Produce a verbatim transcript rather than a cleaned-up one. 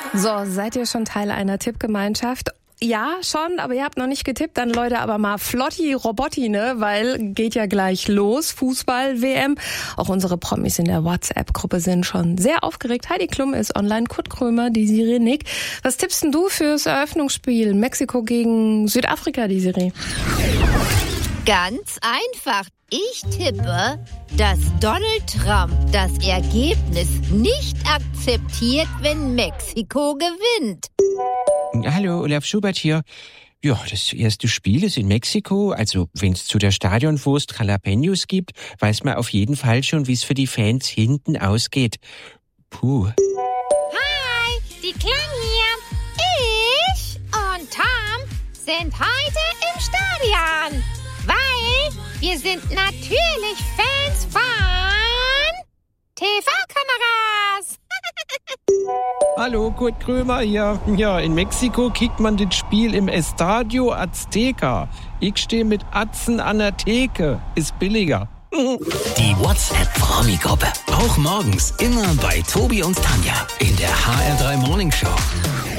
So, seid ihr schon Teil einer Tippgemeinschaft? Ja, schon, aber ihr habt noch nicht getippt, dann Leute, aber mal flotti Robotti, ne, weil geht ja gleich los, Fußball-W M. Auch unsere Promis in der WhatsApp-Gruppe sind schon sehr aufgeregt. Heidi Klum ist online, Kurt Krömer, Desiree Nick. Was tippst denn du fürs Eröffnungsspiel Mexiko gegen Südafrika, Desiree? Ganz einfach. Ich tippe, dass Donald Trump das Ergebnis nicht akzeptiert, wenn Mexiko gewinnt. Hallo, Olaf Schubert hier. Ja, das erste Spiel ist in Mexiko. Also, wenn es zu der Stadionwurst Jalapenos gibt, weiß man auf jeden Fall schon, wie es für die Fans hinten ausgeht. Puh. Hi, die Klang hier. Ich und Tom sind heute im Stadion, weil wir sind natürlich Fans von T V-Kameras. Hallo, Kurt Krömer hier. Ja, in Mexiko kickt man das Spiel im Estadio Azteca. Ich stehe mit Atzen an der Theke. Ist billiger. Die WhatsApp-Promi-Gruppe. Auch morgens immer bei Tobi und Tanja in der H R drei Morning Show.